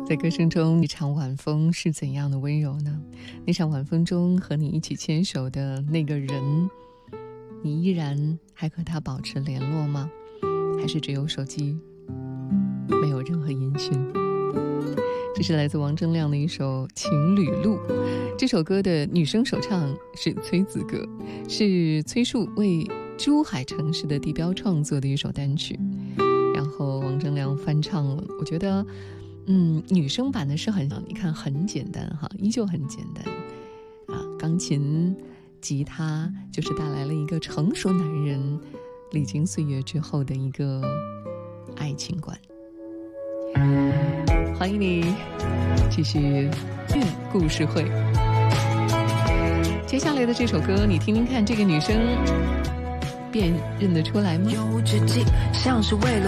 在歌声中，一场晚风是怎样的温柔呢？那场晚风中和你一起牵手的那个人，你依然还和他保持联络吗？还是只有手机，没有任何音讯？这是来自王铮亮的一首《情侣录》。这首歌的女声首唱是崔子格，是崔树为珠海城市的地标创作的一首单曲，然后王铮亮翻唱了。我觉得女生版的是你看很简单哈，依旧很简单啊，钢琴吉他就是带来了一个成熟男人历经岁月之后的一个爱情观。欢迎你继续故事会。接下来的这首歌你听听看，这个女生辨认得出来吗？ 有止境，像是为了